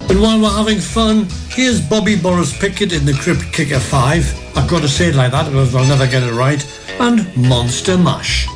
And while we're having fun, here's Bobby Boris Pickett in the Crypt Kicker 5. I've got to say it like that because I'll never get it right. And Monster Mash.